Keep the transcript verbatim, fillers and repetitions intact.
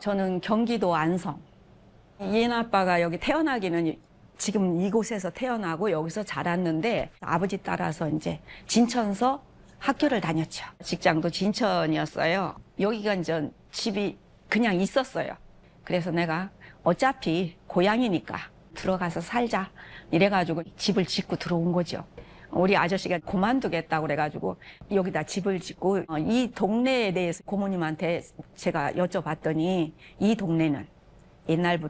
저는 경기도 안성. 이애아빠가 여기 태어나기는 지금 이곳에서 태어나고 여기서 자랐는데 아버지 따라서 이제 진천서 학교를 다녔죠. 직장도 진천이었어요. 여기가 이제 집이 그냥 있었어요. 그래서 내가 어차피 고향이니까 들어가서 살자 이래가지고 집을 짓고 들어온 거죠. 우리 아저씨가 그만두겠다고 그래가지고 여기다 집을 짓고 이 동네에 대해서 고모님한테 제가 여쭤봤더니 이 동네는 옛날부터